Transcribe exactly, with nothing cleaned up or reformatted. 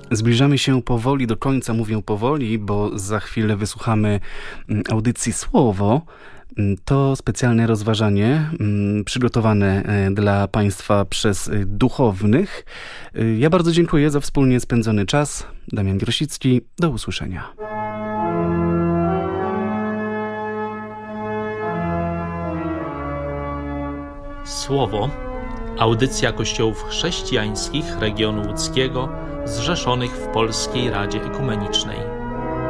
Zbliżamy się powoli do końca, mówię powoli, bo za chwilę wysłuchamy audycji Słowo. To specjalne rozważanie przygotowane dla Państwa przez duchownych. Ja bardzo dziękuję za wspólnie spędzony czas. Damian Grosicki, do usłyszenia. Słowo, audycja Kościołów chrześcijańskich regionu łódzkiego zrzeszonych w Polskiej Radzie Ekumenicznej.